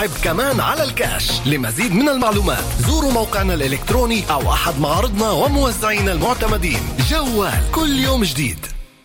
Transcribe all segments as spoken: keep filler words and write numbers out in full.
تنسحب كمان على الكاش. لمزيد من المعلومات زوروا موقعنا الإلكتروني أو أحد معارضنا وموزعينا المعتمدين. جوال كل يوم جديد.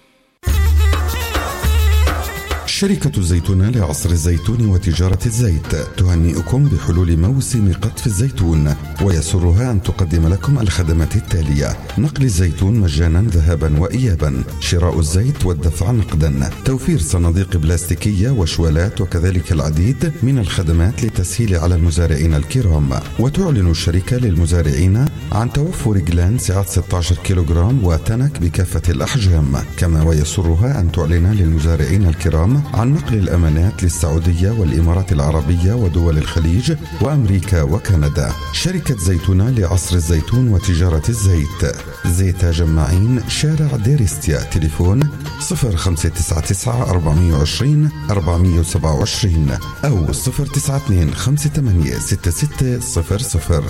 شركة الزيتون لعصر الزيتون وتجارة الزيت تهنئكم بحلول موسم قطف الزيتون، ويسرها أن تقدم لكم الخدمات التالية: نقل الزيتون مجانا ذهابا وإيابا، شراء الزيت والدفع نقدا، توفير صناديق بلاستيكية وشوالات، وكذلك العديد من الخدمات للتسهيل على المزارعين الكرام. وتعلن الشركة للمزارعين عن توفر جلان سعة ستة عشر كيلوغرام وتنك بكافة الأحجام. كما ويسرها أن تعلن للمزارعين الكرام عن نقل الأمانات للسعودية والإمارات العربية ودول الخليج وأمريكا وكندا. شركة زيتون لعصر الزيتون وتجارة الزيت، زيت جماعين، شارع ديريستيا، تليفون صفر خمسة تسعة تسعة أربعمية وعشرين أربعمية وسبعة وعشرين أو صفر تسعة اثنين خمسة ثمانية ستة ستة صفر صفر.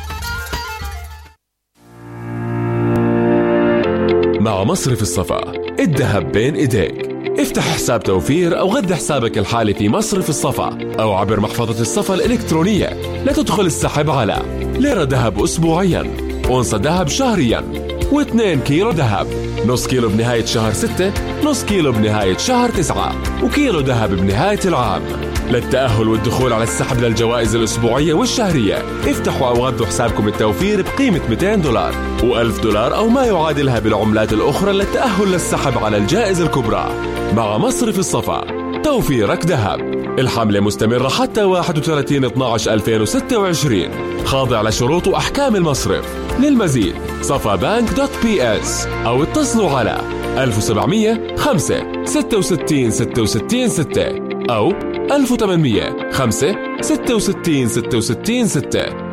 مع مصرف الصفا الذهب بين إيديك. افتح حساب توفير أو غذي حسابك الحالي في مصرف الصفا أو عبر محفظة الصفا الإلكترونية لتدخل السحب على ليرة ذهب أسبوعيا، أونصة ذهب شهريا، واثنين كيلو ذهب، نص كيلو بنهاية شهر ستة، نص كيلو بنهاية شهر تسعة، وكيلو ذهب بنهاية العام. للتأهل والدخول على السحب للجوائز الأسبوعية والشهرية افتحوا أو غذوا حسابكم التوفير بقيمة مئتين دولار وألف دولار أو ما يعادلها بالعملات الأخرى للتأهل للسحب على الجائزة الكبرى. مع مصرف الصفا توفيرك ذهب. الحملة مستمرة حتى واحد وثلاثين اثني عشر ألفين وستة وعشرين، خاضع لشروط وأحكام المصرف. للمزيد صفا بانك دوت بي اس أو اتصلوا على ألف وسبعمية خمسة ستة وستين ستة وستين ستة أو ألف وثمانمية خمسة ستة وستين ستة وستين ستة.